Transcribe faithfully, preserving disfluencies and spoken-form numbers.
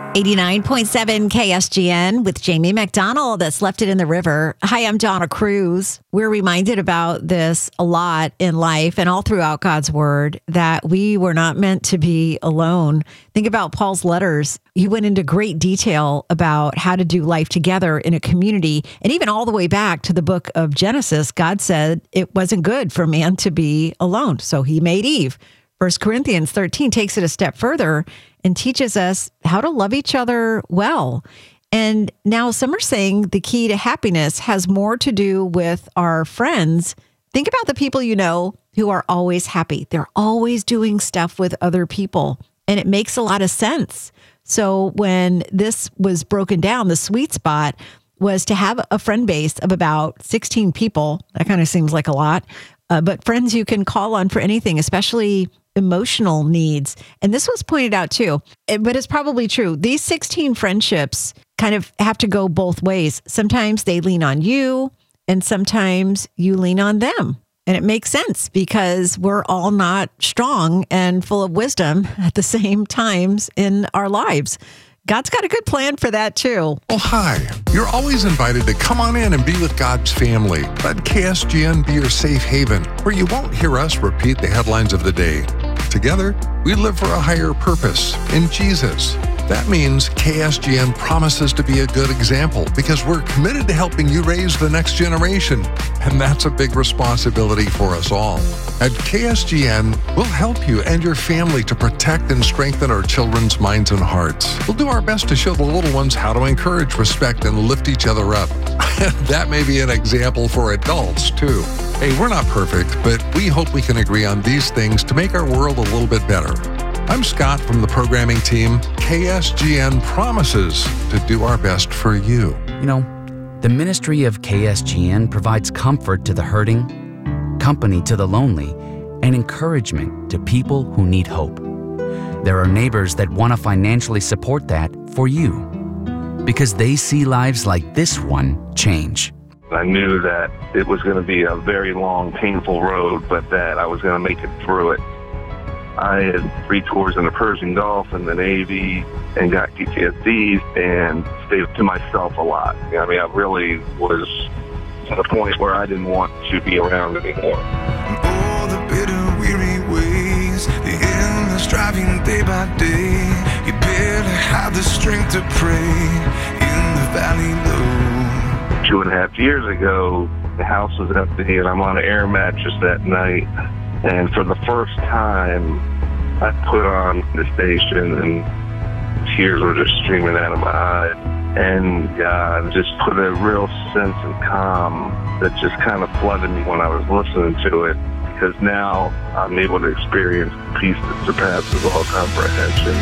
eighty-nine point seven K S G N with Jamie McDonald. That's Left It in the River. Hi, I'm Donna Cruz. We're reminded about this a lot in life and all throughout God's word, that we were not meant to be alone. Think about Paul's letters. He went into great detail about how to do life together in a community. And even all the way back to the book of Genesis, God said it wasn't good for man to be alone. So he made Eve. First Corinthians thirteen takes it a step further and teaches us how to love each other well. And now some are saying the key to happiness has more to do with our friends. Think about the people you know who are always happy. They're always doing stuff with other people, and it makes a lot of sense. So when this was broken down, the sweet spot was to have a friend base of about sixteen people. That kind of seems like a lot, uh, but friends you can call on for anything, especially emotional needs. And this was pointed out too, but it's probably true. These sixteen friendships kind of have to go both ways. Sometimes they lean on you and sometimes you lean on them. And it makes sense because we're all not strong and full of wisdom at the same times in our lives. God's got a good plan for that too. Oh, hi. You're always invited to come on in and be with God's family. Let K S G N be your safe haven, where you won't hear us repeat the headlines of the day. Together, we live for a higher purpose in Jesus. That means K S G N promises to be a good example because we're committed to helping you raise the next generation. And that's a big responsibility for us all. At K S G N, we'll help you and your family to protect and strengthen our children's minds and hearts. We'll do our best to show the little ones how to encourage, respect, and lift each other up. That may be an example for adults, too. Hey, we're not perfect, but we hope we can agree on these things to make our world a little bit better. I'm Scott from the programming team. K S G N promises to do our best for you. You know, the ministry of K S G N provides comfort to the hurting, company to the lonely, and encouragement to people who need hope. There are neighbors that want to financially support that for you because they see lives like this one change. I knew that it was going to be a very long, painful road, but that I was going to make it through it. I had three tours in the Persian Gulf and the Navy and got P T S D and stayed to myself a lot. I mean, I really was to the point where I didn't want to be around anymore. All the bitter, weary ways, the endless driving day by day, you barely have the strength to pray in the valley low. Two and a half years ago, the house was empty and I'm on an air mattress that night. And for the first time, I put on the station and tears were just streaming out of my eyes. And God just put a real sense of calm that just kind of flooded me when I was listening to it. Because now I'm able to experience peace that surpasses all comprehension.